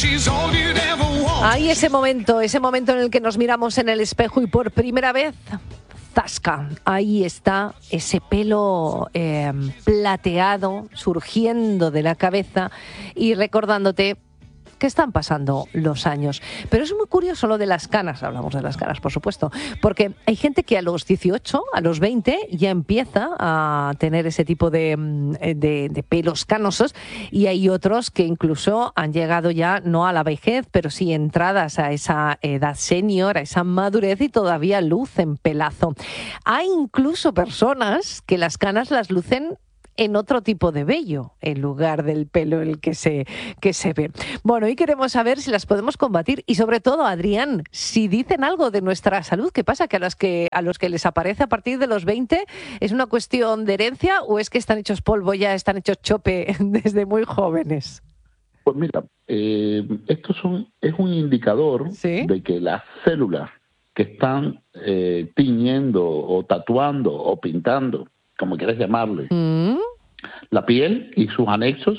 Hay ese momento en el que nos miramos en el espejo y por primera vez, ¡zasca! Ahí está ese pelo plateado surgiendo de la cabeza y recordándote que están pasando los años. Pero es muy curioso lo de las canas, hablamos de las canas, por supuesto, porque hay gente que a los 18, a los 20, ya empieza a tener ese tipo de pelos canosos, y hay otros que incluso han llegado ya, no a la vejez, pero sí entradas a esa edad senior, a esa madurez, y todavía lucen pelazo. Hay incluso personas que las canas las lucen en otro tipo de vello, en lugar del pelo el que se ve. Bueno, y queremos saber si las podemos combatir y, sobre todo, Adrián, si dicen algo de nuestra salud. ¿Qué pasa? ¿Que a los que les aparece a partir de los 20 es una cuestión de herencia o es que están hechos polvo, ya están hechos chope desde muy jóvenes? Pues mira, es un indicador, ¿sí?, de que las células que están tiñendo o tatuando o pintando, como quieras llamarle, la piel y sus anexos,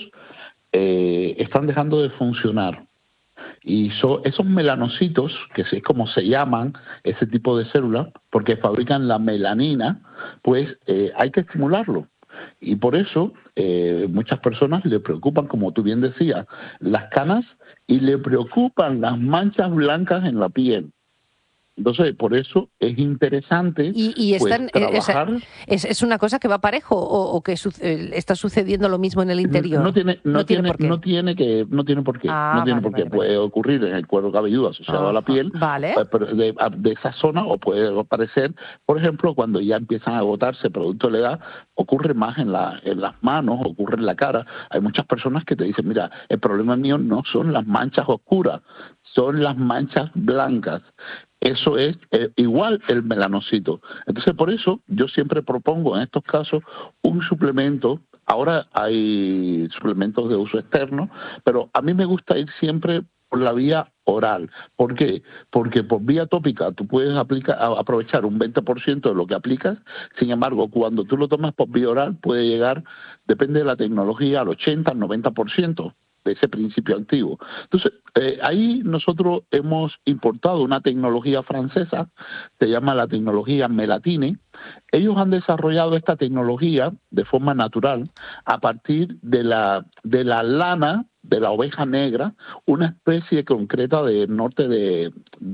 están dejando de funcionar. Y esos melanocitos, que es como se llaman ese tipo de células, porque fabrican la melanina, pues hay que estimularlo. Y por eso muchas personas le preocupan, como tú bien decías, las canas, y le preocupan las manchas blancas en la piel. Entonces, por eso es interesante pues, trabajar. ¿Es una cosa que va parejo o que está sucediendo lo mismo en el interior? No tiene por qué. No tiene por qué. Puede ocurrir en el cuero cabelludo asociado a la piel, de esa zona, o puede aparecer, por ejemplo, cuando ya empiezan a agotarse producto de la edad. Ocurre más en las manos, ocurre en la cara. Hay muchas personas que te dicen, mira, el problema mío no son las manchas oscuras, son las manchas blancas. Eso es igual el melanocito. Entonces, por eso yo siempre propongo en estos casos un suplemento. Apara hay suplementos de uso externo, pero a mí me gusta ir siempre por la vía oral. ¿Por qué? Porque por vía tópica tú puedes aprovechar un 20% de lo que aplicas. Sin embargo, cuando tú lo tomas por vía oral, puede llegar, depende de la tecnología, al 80, al 90% de ese principio activo. Entonces, ahí nosotros hemos importado una tecnología francesa, se llama la tecnología Melatine. Ellos han desarrollado esta tecnología de forma natural a partir de la lana de la oveja negra, una especie concreta del norte de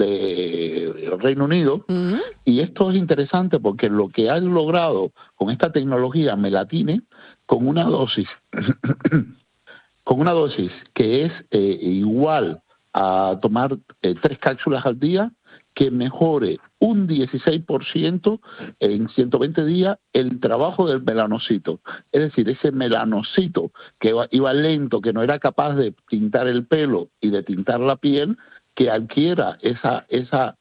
Reino Unido. Y esto es interesante porque lo que han logrado con esta tecnología Melatine, con una dosis que es igual a tomar 3 cápsulas al día, que mejore un 16% en 120 días el trabajo del melanocito. Es decir, ese melanocito que iba lento, que no era capaz de tintar el pelo y de tintar la piel, que adquiera ese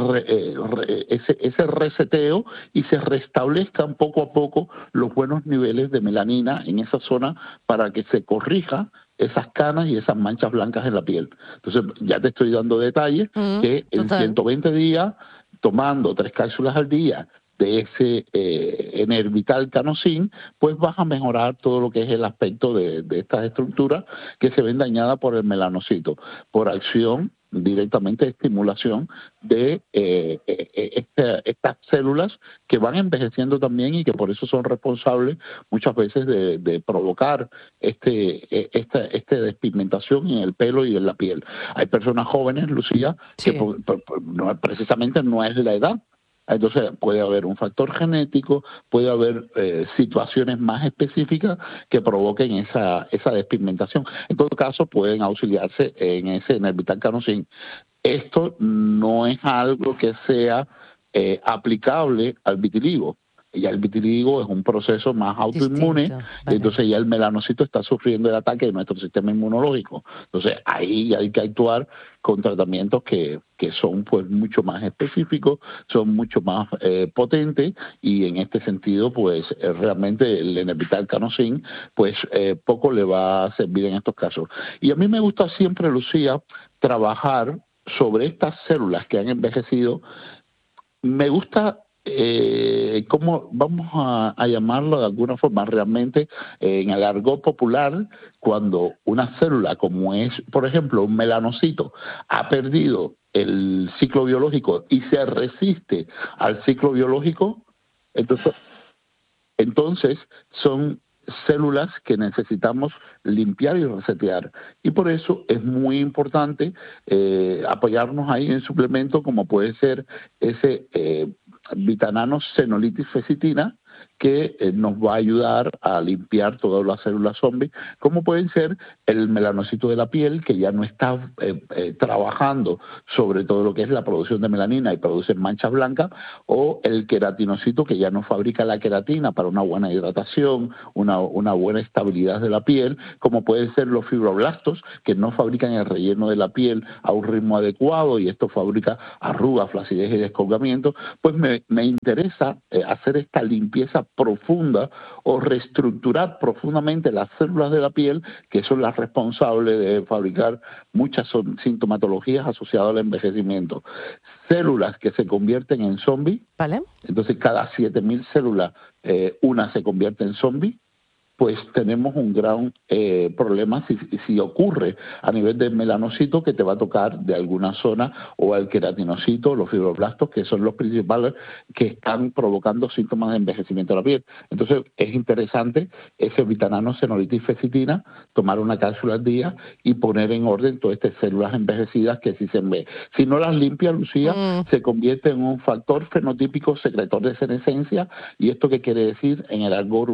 reseteo y se restablezcan poco a poco los buenos niveles de melanina en esa zona para que se corrija esas canas y esas manchas blancas en la piel. Entonces, ya te estoy dando detalles que en 120 días, tomando 3 cápsulas al día de ese Enervital Canosin, pues vas a mejorar todo lo que es el aspecto de estas estructuras que se ven dañadas por el melanocito, por acción directamente de estimulación de estas células que van envejeciendo también y que por eso son responsables muchas veces de provocar esta despigmentación en el pelo y en la piel. Hay personas jóvenes, Lucía, que precisamente no es la edad. Entonces puede haber un factor genético, puede haber situaciones más específicas que provoquen esa despigmentación. En todo caso, pueden auxiliarse en ese Enervital Canosin. Esto no es algo que sea aplicable al vitiligo. Ya el vitiligo es un proceso más autoinmune, vale. Entonces ya el melanocito está sufriendo el ataque de nuestro sistema inmunológico. Entonces ahí hay que actuar con tratamientos que son pues mucho más específicos, son mucho más potentes, y en este sentido pues realmente el Enervital Canosin pues poco le va a servir en estos casos. Y a mí me gusta siempre, Lucía, trabajar sobre estas células que han envejecido. Me gusta ¿cómo vamos a llamarlo de alguna forma? Realmente, en el argot popular, cuando una célula, como es, por ejemplo, un melanocito, ha perdido el ciclo biológico y se resiste al ciclo biológico, entonces son células que necesitamos limpiar y resetear. Y por eso es muy importante apoyarnos ahí en suplementos como puede ser ese Vitanano Senolytis fecitina, que nos va a ayudar a limpiar todas las células zombies, como pueden ser el melanocito de la piel, que ya no está trabajando sobre todo lo que es la producción de melanina y produce manchas blancas, o el queratinocito, que ya no fabrica la queratina para una buena hidratación, una buena estabilidad de la piel, como pueden ser los fibroblastos, que no fabrican el relleno de la piel a un ritmo adecuado, y esto fabrica arrugas, flacidez y descolgamiento. Pues me interesa hacer esta limpieza profunda o reestructurar profundamente las células de la piel, que son las responsables de fabricar muchas sintomatologías asociadas al envejecimiento. Células que se convierten en zombies, ¿vale? Entonces cada 7.000 células una se convierte en zombie. Pues tenemos un gran problema si ocurre a nivel del melanocito, que te va a tocar de alguna zona, o al queratinocito, los fibroblastos, que son los principales que están provocando síntomas de envejecimiento de la piel. Entonces es interesante ese Vitanano Senolytis fecitina, tomar una cápsula al día y poner en orden todas estas células envejecidas que si no las limpia, Lucía, se convierte en un factor fenotípico secretor de senescencia. ¿Y esto qué quiere decir en el argot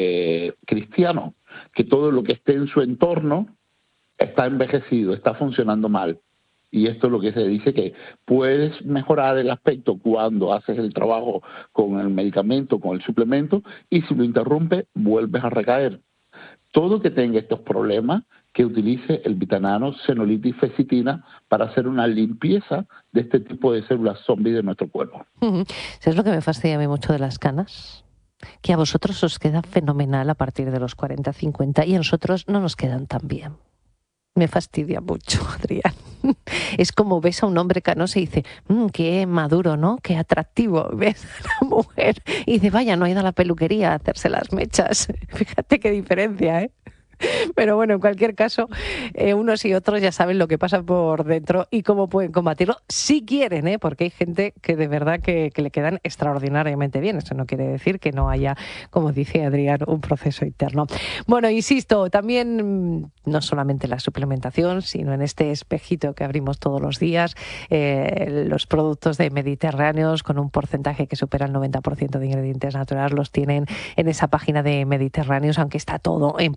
cristiano? Que todo lo que esté en su entorno está envejecido, está funcionando mal. Y esto es lo que se dice, que puedes mejorar el aspecto cuando haces el trabajo con el medicamento, con el suplemento, y si lo interrumpe, vuelves a recaer. Todo que tenga estos problemas, que utilice el Vitanano Senolytis fecitina para hacer una limpieza de este tipo de células zombies de nuestro cuerpo. ¿Sabes lo que me fastidia a mí mucho de las canas? Que a vosotros os queda fenomenal a partir de los 40, 50 y a nosotros no nos quedan tan bien. Me fastidia mucho, Adrián. Es como ves a un hombre canoso y dice, qué maduro, ¿no? Qué atractivo. Ves a una mujer y dice, vaya, no ha ido a la peluquería a hacerse las mechas. Fíjate qué diferencia, ¿eh? Pero bueno, en cualquier caso, unos y otros ya saben lo que pasa por dentro y cómo pueden combatirlo, si quieren, porque hay gente que de verdad que le quedan extraordinariamente bien. Eso no quiere decir que no haya, como dice Adrián, un proceso interno. Bueno, insisto, también no solamente la suplementación, sino en este espejito que abrimos todos los días, los productos de Mediterráneos con un porcentaje que supera el 90% de ingredientes naturales los tienen en esa página de Mediterráneos, aunque está todo en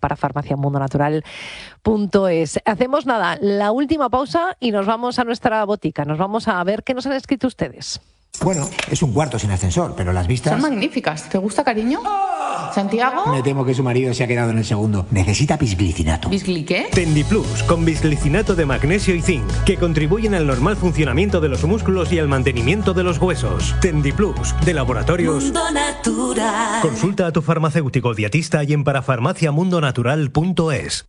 parafarmaciamundonatural.es. Hacemos la última pausa y nos vamos a nuestra botica. Nos vamos a ver qué nos han escrito ustedes. Bueno, es un cuarto sin ascensor, pero las vistas... son magníficas. ¿Te gusta, cariño? ¿Santiago? Me temo que su marido se ha quedado en el segundo. Necesita bisglicinato. ¿Bisgli qué? Tendiplus, con bisglicinato de magnesio y zinc, que contribuyen al normal funcionamiento de los músculos y al mantenimiento de los huesos. Tendiplus, de Laboratorios Mundo Natural. Consulta a tu farmacéutico dietista y en parafarmaciamundonatural.es.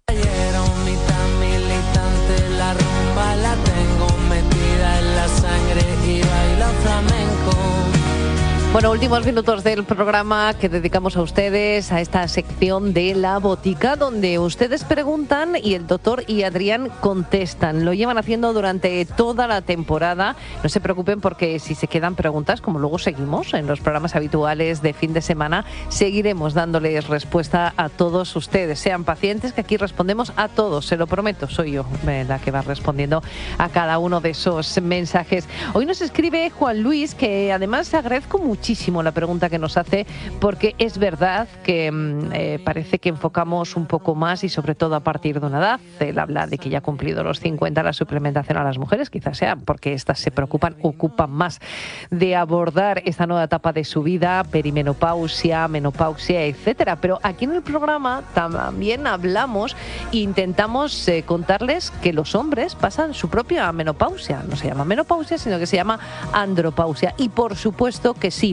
Bueno, últimos minutos del programa que dedicamos a ustedes, a esta sección de La Botica, donde ustedes preguntan y el doctor y Adrián contestan. Lo llevan haciendo durante toda la temporada. No se preocupen, porque si se quedan preguntas, como luego seguimos en los programas habituales de fin de semana, seguiremos dándoles respuesta a todos ustedes. Sean pacientes, que aquí respondemos a todos, se lo prometo. Soy yo la que va respondiendo a cada uno de esos mensajes. Hoy nos escribe Juan Luis, que además agradezco muchísimo la pregunta que nos hace, porque es verdad que parece que enfocamos un poco más, y sobre todo a partir de una edad. Él habla de que ya ha cumplido los 50, la suplementación a las mujeres, quizás sea porque estas ocupan más de abordar esta nueva etapa de su vida, perimenopausia, menopausia, etcétera. Pero aquí en el programa también hablamos e intentamos contarles que los hombres pasan su propia menopausia. No se llama menopausia, sino que se llama andropausia. Y por supuesto que sí,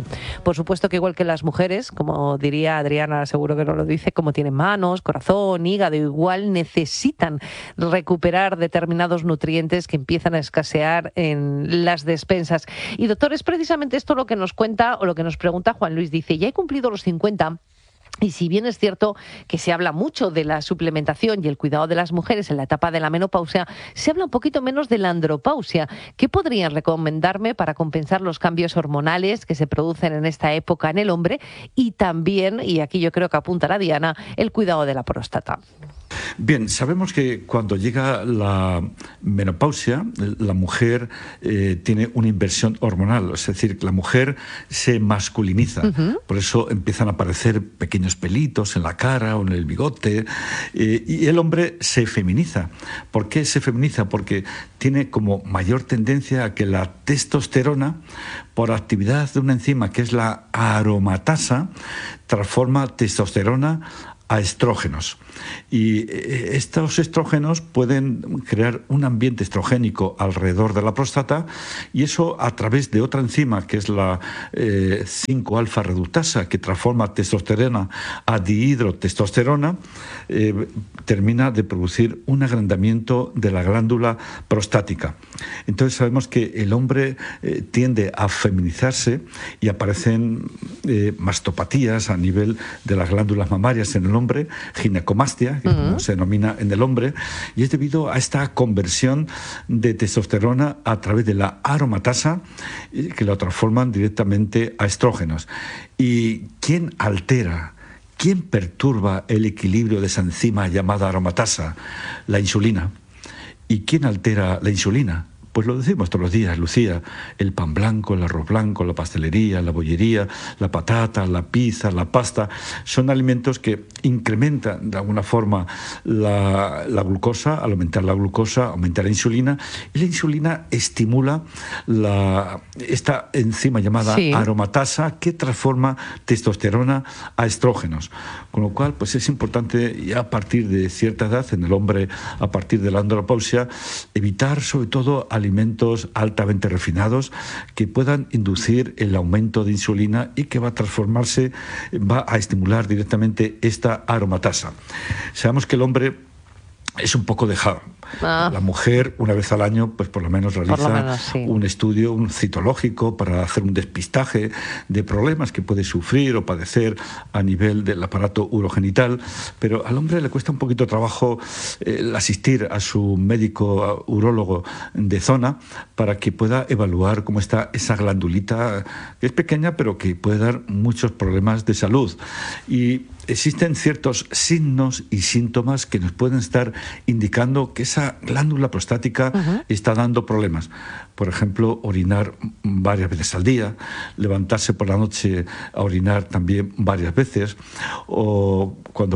Por supuesto que igual que las mujeres, como diría Adriana, seguro que no lo dice, como tienen manos, corazón, hígado, igual necesitan recuperar determinados nutrientes que empiezan a escasear en las despensas. Y doctor, es precisamente esto lo que nos cuenta o lo que nos pregunta Juan Luis. Dice, ya he cumplido los 50. Y si bien es cierto que se habla mucho de la suplementación y el cuidado de las mujeres en la etapa de la menopausia, se habla un poquito menos de la andropausia. ¿Qué podrían recomendarme para compensar los cambios hormonales que se producen en esta época en el hombre? Y también, y aquí yo creo que apunta la Diana, el cuidado de la próstata. Bien, sabemos que cuando llega la menopausia, la mujer tiene una inversión hormonal, es decir, que la mujer se masculiniza. Por eso empiezan a aparecer pequeños pelitos en la cara o en el bigote, y el hombre se feminiza. ¿Por qué se feminiza? Porque tiene como mayor tendencia a que la testosterona, por actividad de una enzima que es la aromatasa, transforma testosterona a estrógenos. Y estos estrógenos pueden crear un ambiente estrogénico alrededor de la próstata, y eso a través de otra enzima que es la 5-alfa reductasa, que transforma testosterona a dihidrotestosterona, termina de producir un agrandamiento de la glándula prostática. Entonces sabemos que el hombre tiende a feminizarse y aparecen mastopatías a nivel de las glándulas mamarias en el hombre, ginecomastia, que como se denomina en el hombre, y es debido a esta conversión de testosterona a través de la aromatasa, que la transforman directamente a estrógenos. ¿Y quién altera, quién perturba el equilibrio de esa enzima llamada aromatasa? La insulina. ¿Y quién altera la insulina? Pues lo decimos todos los días, Lucía: el pan blanco, el arroz blanco, la pastelería, la bollería, la patata, la pizza, la pasta, son alimentos que incrementan de alguna forma la glucosa. Al aumentar la glucosa, aumenta la insulina, y la insulina estimula esta enzima llamada aromatasa, que transforma testosterona a estrógenos. Con lo cual, pues es importante ya a partir de cierta edad, en el hombre a partir de la andropausia, evitar sobre todo alimentos altamente refinados que puedan inducir el aumento de insulina y que va a estimular directamente esta aromatasa. Sabemos que el hombre es un poco dejado. La mujer, una vez al año, pues por lo menos realiza un estudio, un citológico, para hacer un despistaje de problemas que puede sufrir o padecer a nivel del aparato urogenital, pero al hombre le cuesta un poquito de trabajo asistir a su médico urólogo de zona para que pueda evaluar cómo está esa glandulita, que es pequeña pero que puede dar muchos problemas de salud. Y existen ciertos signos y síntomas que nos pueden estar indicando que esa glándula prostática está dando problemas. Por ejemplo, orinar varias veces al día, levantarse por la noche a orinar también varias veces, o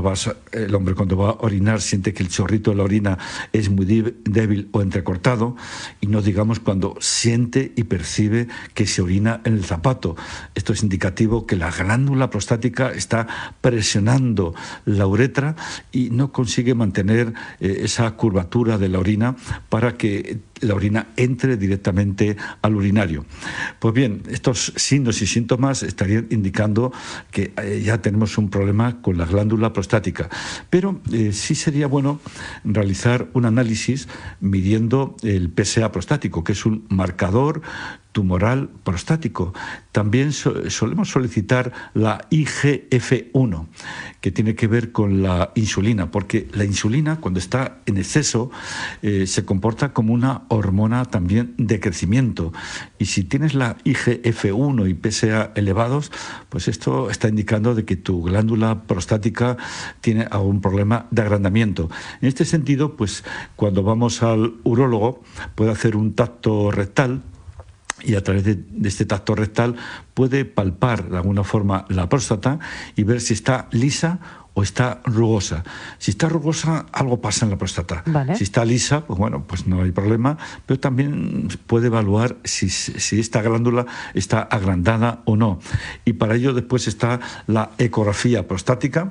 el hombre cuando va a orinar siente que el chorrito de la orina es muy débil o entrecortado, y no digamos cuando siente y percibe que se orina en el zapato. Esto es indicativo que la glándula prostática está presionando la uretra y no consigue mantener esa curvatura de la orina para que la orina entre directamente al urinario. Pues bien, estos signos y síntomas estarían indicando que ya tenemos un problema con la glándula prostática. Pero sí sería bueno realizar un análisis midiendo el PSA prostático, que es un marcador tumoral prostático. También solemos solicitar la IGF-1, que tiene que ver con la insulina, porque la insulina, cuando está en exceso, se comporta como una hormona también de crecimiento. Y si tienes la IGF-1 y PSA elevados, pues esto está indicando de que tu glándula prostática tiene algún problema de agrandamiento. En este sentido, pues cuando vamos al urólogo, puede hacer un tacto rectal, y a través de este tacto rectal puede palpar de alguna forma la próstata y ver si está lisa o está rugosa. Si está rugosa, algo pasa en la próstata. Vale. Si está lisa, pues bueno, pues no hay problema, pero también puede evaluar si esta glándula está agrandada o no. Y para ello después está la ecografía prostática,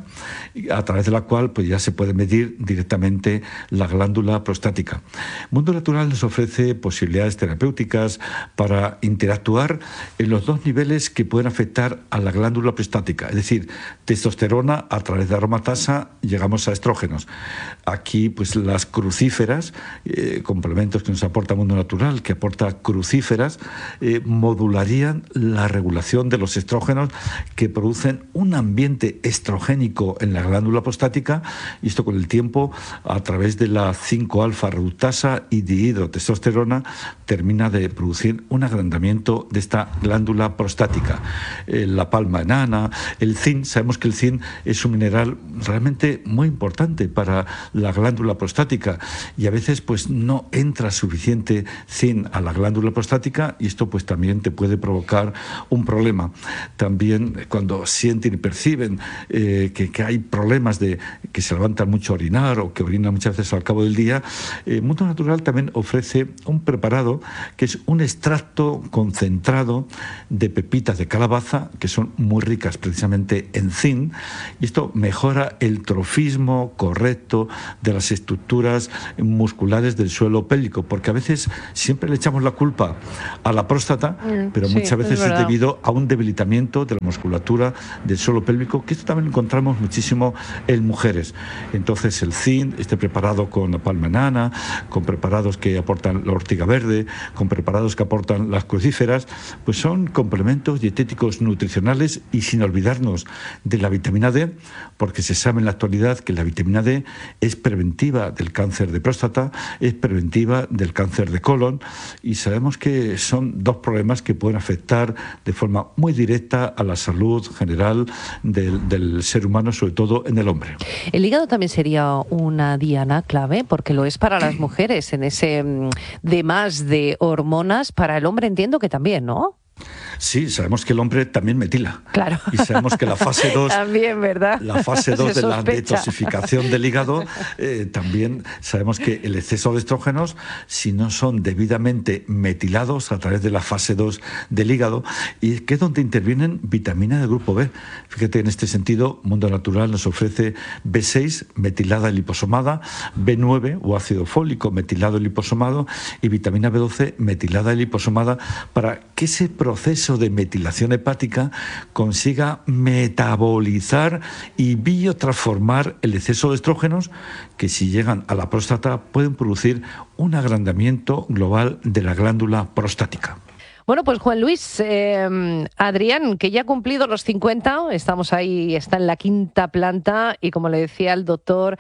a través de la cual pues ya se puede medir directamente la glándula prostática. Mundo Natural nos ofrece posibilidades terapéuticas para interactuar en los dos niveles que pueden afectar a la glándula prostática, es decir, testosterona a través de aromatasa llegamos a estrógenos. Aquí pues las crucíferas, complementos que nos aporta Mundo Natural, que aporta crucíferas, modularían la regulación de los estrógenos que producen un ambiente estrogénico en la glándula prostática, y esto con el tiempo a través de la 5-alfa reductasa y dihidrotestosterona termina de producir un agrandamiento de esta glándula prostática. La palma enana, el zinc, sabemos que el zinc es un mineral realmente muy importante para la glándula prostática y a veces pues no entra suficiente zinc a la glándula prostática y esto pues también te puede provocar un problema. También cuando sienten y perciben que hay problemas de que se levantan mucho a orinar o que orinan muchas veces al cabo del día, Mundo Natural también ofrece un preparado que es un extracto concentrado de pepitas de calabaza que son muy ricas precisamente en zinc, y esto mejora el trofismo correcto de las estructuras musculares del suelo pélvico, porque a veces siempre le echamos la culpa a la próstata, pero sí, muchas veces es debido a un debilitamiento de la musculatura del suelo pélvico, que esto también lo encontramos muchísimo en mujeres. Entonces el zinc, este preparado con la palma enana, con preparados que aportan la ortiga verde, con preparados que aportan las crucíferas, pues son complementos dietéticos nutricionales, y sin olvidarnos de la vitamina D, porque se sabe en la actualidad que la vitamina D es preventiva del cáncer de próstata, es preventiva del cáncer de colon, y sabemos que son dos problemas que pueden afectar de forma muy directa a la salud general del ser humano, sobre todo en el hombre. El hígado también sería una diana clave, porque lo es para las mujeres, en ese demás de hormonas. Para el hombre entiendo que también, ¿no? Sí, sabemos que el hombre también metila. Claro. Y sabemos que la fase 2 también, ¿verdad? La fase 2 de la detoxificación del hígado, también sabemos que el exceso de estrógenos, si no son debidamente metilados a través de la fase 2 del hígado, y que es donde intervienen vitaminas del grupo B. Fíjate, en este sentido, Mundo Natural nos ofrece B6 metilada y liposomada, B9 o ácido fólico metilado y liposomado, y vitamina B12 metilada y liposomada, para que ese proceso de metilación hepática consiga metabolizar y biotransformar el exceso de estrógenos, que si llegan a la próstata pueden producir un agrandamiento global de la glándula prostática. Bueno, pues Juan Luis, Adrián, que ya ha cumplido los 50, estamos ahí, está en la 5ª planta, y como le decía el doctor,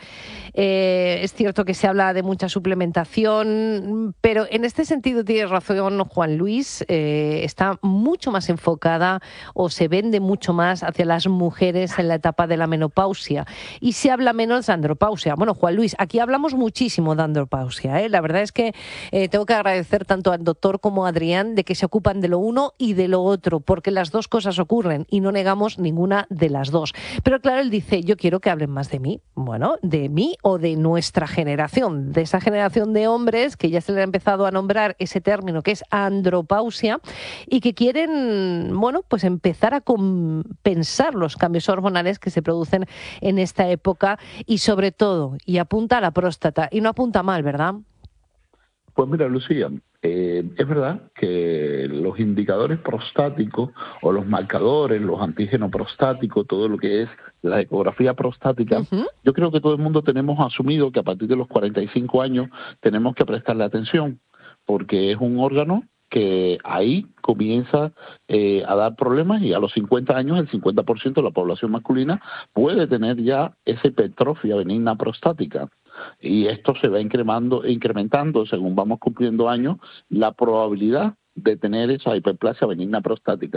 es cierto que se habla de mucha suplementación, pero en este sentido tienes razón, Juan Luis, está mucho más enfocada, o se vende mucho más hacia las mujeres en la etapa de la menopausia, y se habla menos de andropausia. Bueno, Juan Luis, aquí hablamos muchísimo de andropausia, ¿eh? La verdad es que tengo que agradecer tanto al doctor como a Adrián de que se ocupan de lo uno y de lo otro, porque las dos cosas ocurren y no negamos ninguna de las dos. Pero claro, él dice, yo quiero que hablen más de mí. Bueno, de mí o de nuestra generación, de esa generación de hombres que ya se le ha empezado a nombrar ese término que es andropausia, y que quieren, bueno, pues empezar a compensar los cambios hormonales que se producen en esta época, y sobre todo, y apunta a la próstata, y no apunta mal, ¿verdad? Pues mira, Lucía, es verdad que los indicadores prostáticos o los marcadores, los antígenos prostáticos, todo lo que es la ecografía prostática, yo creo que todo el mundo tenemos asumido que a partir de los 45 años tenemos que prestarle atención, porque es un órgano que ahí comienza a dar problemas, y a los 50 años el 50% de la población masculina puede tener ya esa hipertrofia benigna prostática. Y esto se va incrementando según vamos cumpliendo años, la probabilidad de tener esa hiperplasia benigna prostática.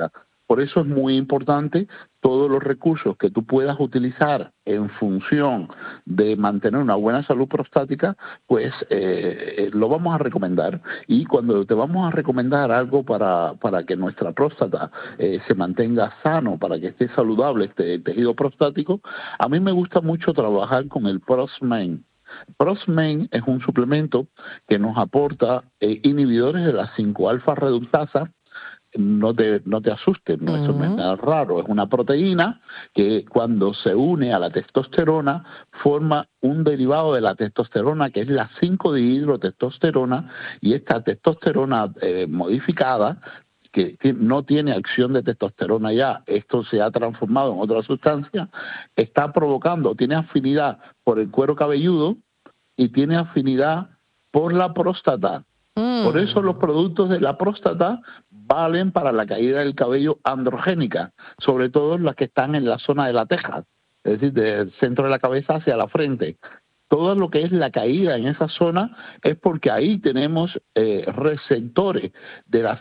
Por eso es muy importante todos los recursos que tú puedas utilizar en función de mantener una buena salud prostática, pues lo vamos a recomendar. Y cuando te vamos a recomendar algo para que nuestra próstata se mantenga sano, para que esté saludable este tejido prostático, a mí me gusta mucho trabajar con el ProstMain. ProstMain es un suplemento que nos aporta inhibidores de la 5-alfa reductasa. No te asustes, no, eso no es nada raro, es una proteína que cuando se une a la testosterona forma un derivado de la testosterona que es la 5-dihidrotestosterona, y esta testosterona modificada, que no tiene acción de testosterona ya, esto se ha transformado en otra sustancia, está provocando, tiene afinidad por el cuero cabelludo y tiene afinidad por la próstata. Por eso los productos de la próstata valen para la caída del cabello androgénica, sobre todo las que están en la zona de la teja, es decir, del centro de la cabeza hacia la frente. Todo lo que es la caída en esa zona es porque ahí tenemos receptores de las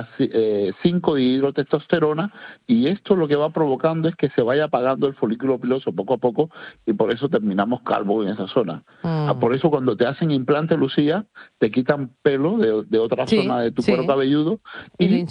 5-dihidrotestosterona, y esto lo que va provocando es que se vaya apagando el folículo piloso poco a poco, y por eso terminamos calvos en esa zona. Por eso cuando te hacen implante, Lucía, te quitan pelo de otra zona de tu cuero cabelludo y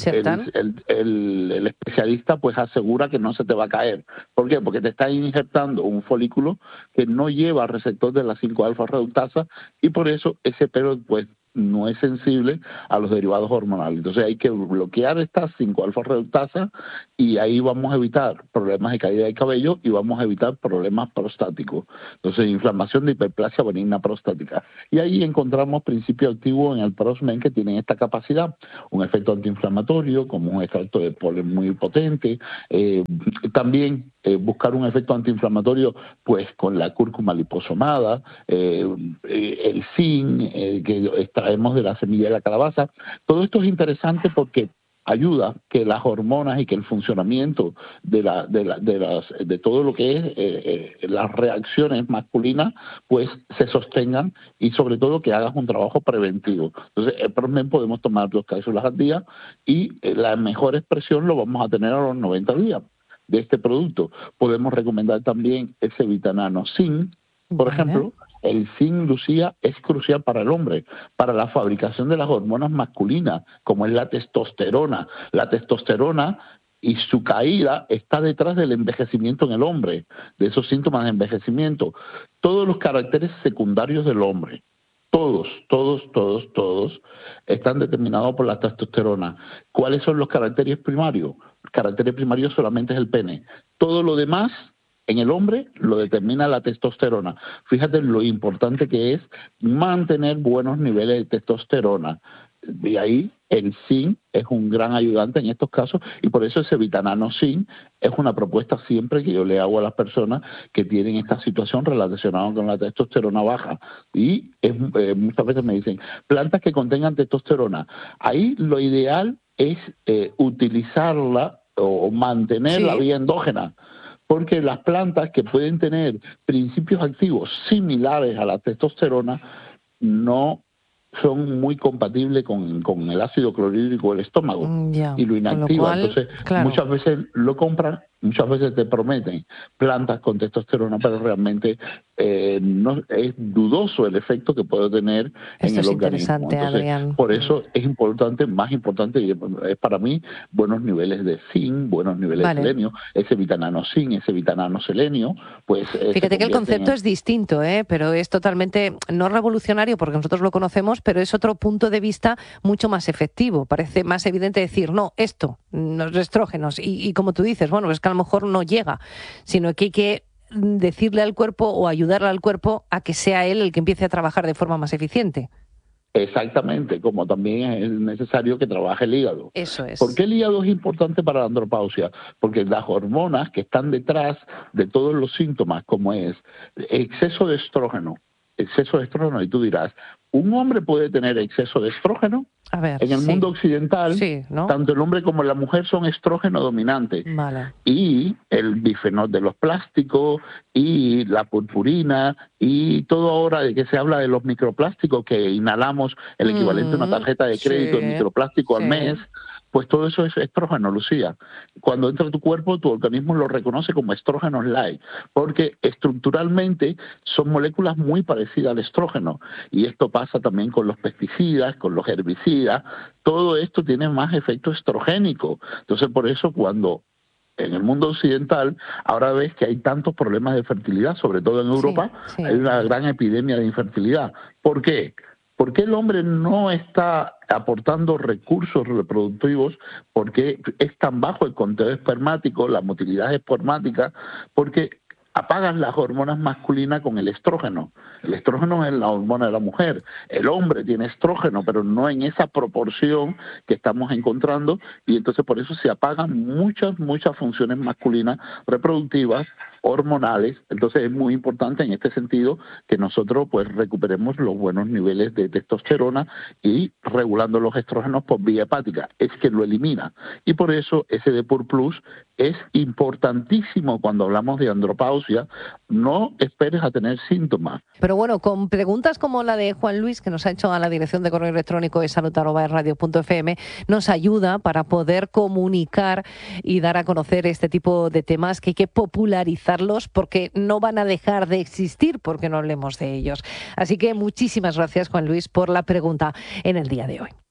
el especialista pues asegura que no se te va a caer. ¿Por qué? Porque te está injertando un folículo que no lleva receptor de la 5-alfa reductasa, y por eso ese pelo pues no es sensible a los derivados hormonales. Entonces hay que bloquear esta 5-alfa reductasa, y ahí vamos a evitar problemas de caída de cabello y vamos a evitar problemas prostáticos. Entonces, inflamación de hiperplasia benigna prostática. Y ahí encontramos principios activos en el ProstMain que tienen esta capacidad, un efecto antiinflamatorio como un extracto de polen muy potente, también buscar un efecto antiinflamatorio pues con la cúrcuma liposomada, el zinc que extraemos de la semilla de la calabaza. Todo esto es interesante porque ayuda que las hormonas y que el funcionamiento de todo lo que es las reacciones masculinas pues se sostengan, y sobre todo que hagas un trabajo preventivo. Entonces, el ProstMain podemos tomar 2 cápsulas al día, y la mejor expresión lo vamos a tener a los 90 días de este producto. Podemos recomendar también ese Vitanano Zinc, por ejemplo. El zinc, Lucía, es crucial para el hombre, para la fabricación de las hormonas masculinas, como es la testosterona. La testosterona y su caída está detrás del envejecimiento en el hombre, de esos síntomas de envejecimiento. Todos los caracteres secundarios del hombre, todos están determinados por la testosterona. ¿Cuáles son los caracteres primarios? El carácter primario solamente es el pene. Todo lo demás en el hombre lo determina la testosterona. Fíjate lo importante que es mantener buenos niveles de testosterona. Y ahí el zinc es un gran ayudante en estos casos, y por eso ese Vitanano Zinc es una propuesta siempre que yo le hago a las personas que tienen esta situación relacionada con la testosterona baja. Y muchas veces me dicen, plantas que contengan testosterona. Ahí lo ideal es utilizarla o mantener la vía endógena, porque las plantas que pueden tener principios activos similares a la testosterona no son muy compatibles con el ácido clorhídrico del estómago y lo inactiva. Entonces, muchas veces lo compran, muchas veces te prometen plantas con testosterona, pero realmente no es dudoso el efecto que puede tener en el organismo. Entonces, Adrián. Por eso es importante, más importante, y es para mí, buenos niveles de zinc, buenos niveles de selenio, ese Vitanano Zinc, ese Vitanano Selenio, pues... Fíjate que el concepto es distinto, pero es totalmente, no revolucionario porque nosotros lo conocemos, pero es otro punto de vista mucho más efectivo. Parece más evidente decir, no, esto, los estrógenos, y como tú dices, bueno, es que a lo mejor no llega, sino que hay que decirle al cuerpo o ayudarle al cuerpo a que sea él el que empiece a trabajar de forma más eficiente. Exactamente, como también es necesario que trabaje el hígado. Eso es. ¿Por qué el hígado es importante para la andropausia? Porque las hormonas que están detrás de todos los síntomas, como es exceso de estrógeno, y tú dirás, ¿un hombre puede tener exceso de estrógeno? A ver, en el mundo occidental, ¿no? Tanto el hombre como la mujer son estrógeno dominantes. Vale. Y el bifenol de los plásticos, y la purpurina, y todo ahora de que se habla de los microplásticos, que inhalamos el equivalente a una tarjeta de crédito de microplástico al mes. pues todo eso es estrógeno, Lucía. Cuando entra a tu cuerpo, tu organismo lo reconoce como estrógenos light, porque estructuralmente son moléculas muy parecidas al estrógeno. Y esto pasa también con los pesticidas, con los herbicidas. Todo esto tiene más efecto estrogénico. Entonces, por eso cuando en el mundo occidental ahora ves que hay tantos problemas de fertilidad, sobre todo en Europa, hay una gran epidemia de infertilidad. ¿Por qué? ¿Por qué el hombre no está aportando recursos reproductivos? ¿Por qué es tan bajo el conteo espermático, la motilidad espermática? Porque apagan las hormonas masculinas con el estrógeno. El estrógeno es la hormona de la mujer. El hombre tiene estrógeno, pero no en esa proporción que estamos encontrando, y entonces por eso se apagan muchas funciones masculinas reproductivas, hormonales. Entonces es muy importante en este sentido que nosotros pues recuperemos los buenos niveles de testosterona y regulando los estrógenos por vía hepática. Es que lo elimina. Y por eso ese Depur Plus es importantísimo cuando hablamos de andropausia. No esperes a tener síntomas. Pero bueno, con preguntas como la de Juan Luis, que nos ha hecho a la dirección de correo electrónico de salud@radio.fm, nos ayuda para poder comunicar y dar a conocer este tipo de temas que hay que popularizarlos porque no van a dejar de existir porque no hablemos de ellos. Así que muchísimas gracias, Juan Luis, por la pregunta en el día de hoy.